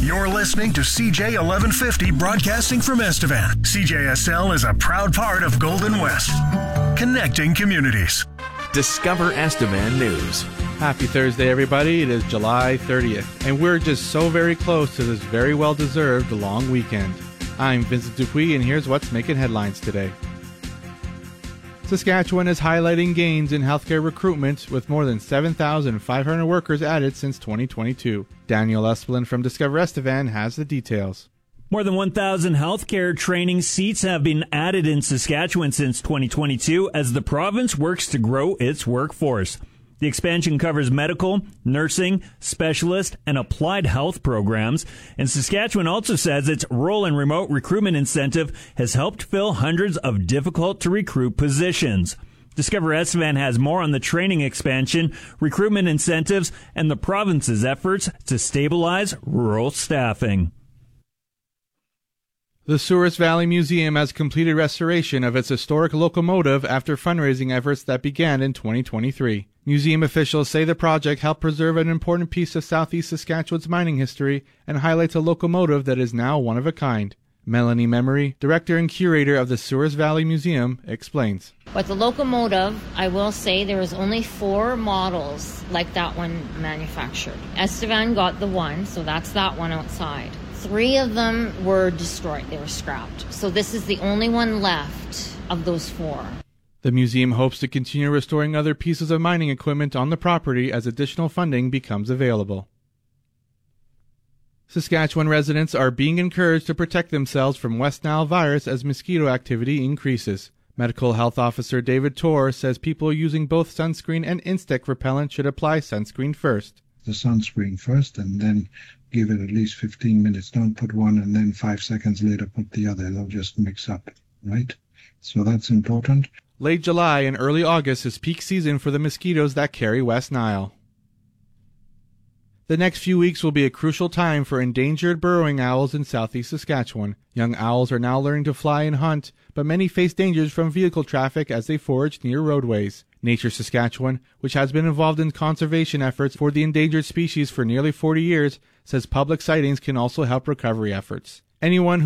You're listening to CJ 1150 broadcasting from Estevan. CJSL is a proud part of Golden West, connecting communities. Discover Estevan News. Happy Thursday, everybody. It is July 30th, and we're just so very close to this very well-deserved long weekend. I'm Vincent Dupuis, and here's what's making headlines today. Saskatchewan is highlighting gains in healthcare recruitment with more than 7,500 workers added since 2022. Daniel Esplin from Discover Estevan has the details. More than 1,000 healthcare training seats have been added in Saskatchewan since 2022 as the province works to grow its workforce. The expansion covers medical, nursing, specialist, and applied health programs. And Saskatchewan also says its rural and remote recruitment incentive has helped fill hundreds of difficult-to-recruit positions. Discover Estevan has more on the training expansion, recruitment incentives, and the province's efforts to stabilize rural staffing. The Souris Valley Museum has completed restoration of its historic locomotive after fundraising efforts that began in 2023. Museum officials say the project helped preserve an important piece of southeast Saskatchewan's mining history and highlights a locomotive that is now one of a kind. Melanie Memory, director and curator of the Souris Valley Museum, explains. With the locomotive, I will say there was only 4 models like that one manufactured. Estevan got the one, so that's that one outside. 3 of them were destroyed. They were scrapped. So this is the only one left of those 4. The museum hopes to continue restoring other pieces of mining equipment on the property as additional funding becomes available. Saskatchewan residents are being encouraged to protect themselves from West Nile virus as mosquito activity increases. Medical Health Officer David Torr says people using both sunscreen and insect repellent should apply sunscreen first. The sunscreen first and then give it at least 15 minutes. Don't put one and then 5 seconds later put the other. They'll just mix up, right? So that's important. Late July and early August is peak season for the mosquitoes that carry West Nile. The next few weeks will be a crucial time for endangered burrowing owls in southeast Saskatchewan. Young owls are now learning to fly and hunt, but many face dangers from vehicle traffic as they forage near roadways. Nature Saskatchewan, which has been involved in conservation efforts for the endangered species for nearly 40 years, says public sightings can also help recovery efforts. Anyone